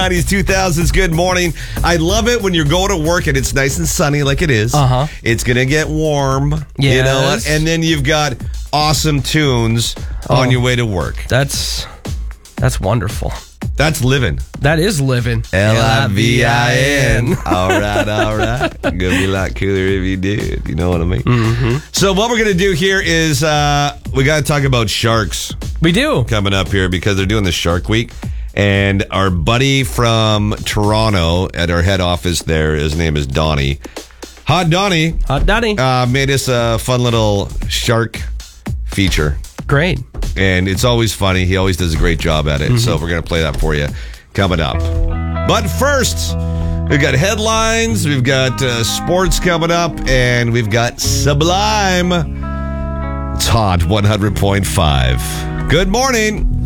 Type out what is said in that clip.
90s, 2000s, good morning. I love it when you're going to work and it's nice and sunny like it is. Uh-huh. It's going to get warm. Yes. You know what? And then you've got awesome tunes on your way to work. That's wonderful. That's living. That is living. Livin. All right. Gonna be a lot cooler if you did. You know what I mean? Mm-hmm. So what we're going to do here is we got to talk about sharks We do. coming up here because they're doing the Shark Week. And our buddy from Toronto at our head office there, his name is Donnie. Hot Donnie made us a fun little shark feature. Great. And it's always funny. He always does a great job at it. So we're going to play that for you coming up. But first, we've got headlines, we've got sports coming up, and we've got Sublime. It's Hot 100.5. Good morning.